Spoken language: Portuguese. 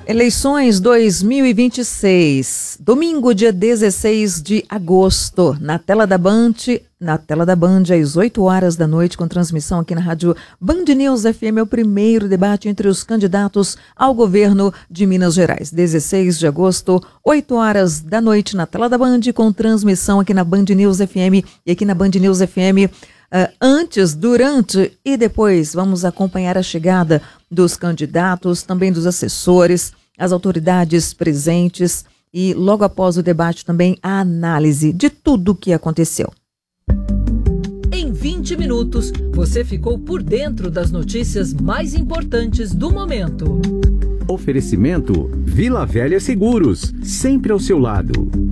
Eleições 2026, domingo, dia 16 de agosto, na tela da Band, às 8 horas da noite, com transmissão aqui na rádio Band News FM, é o primeiro debate entre os candidatos ao governo de Minas Gerais. 16 de agosto, 8 horas da noite, na tela da Band, com transmissão aqui na Band News FM e aqui na Band News FM. Antes, durante e depois, vamos acompanhar a chegada dos candidatos, também dos assessores, as autoridades presentes e, logo após o debate, também a análise de tudo o que aconteceu. Em 20 minutos, você ficou por dentro das notícias mais importantes do momento. Oferecimento Vila Velha Seguros, sempre ao seu lado.